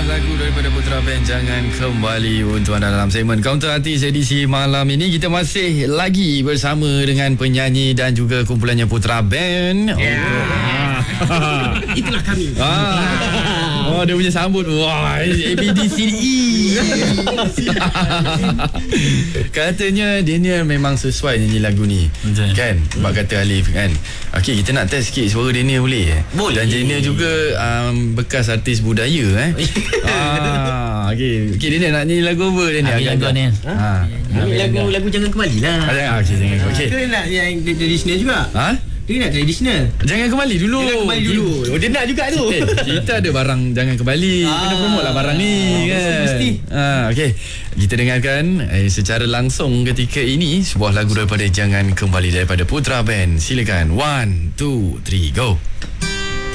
lagu daripada Putra Band Jangan Kembali untuk anda dalam segmen Counter Artis edisi malam ini. Kita masih lagi bersama dengan penyanyi dan juga kumpulannya Putra Band. Itulah kami. Oh, dia punya sambut. Wah, ABDCE. Katanya Daniel memang sesuai nyanyi lagu ni. Betul. Kan? Sebab kata Alif kan. Okey, kita nak test sikit suara Daniel boleh? Boleh. Dan Daniel juga bekas artis budaya Okey, Daniel nak nyanyi lagu apa Daniel? Ambil lagu ni. Lagu Jangan Kembali lah. Okey, jangan. Okey. Ke nak yang tradisional juga? Dia nak tradisional. Jangan kembali dulu. Jangan kembali dulu. Oh, dia nak juga tu. Kita ada barang Jangan Kembali. Kena promote lah barang ni kan. Mesti. Okey. Kita dengarkan secara langsung ketika ini sebuah lagu daripada Jangan Kembali daripada Putra Band. Silakan. 1, 2, 3, go.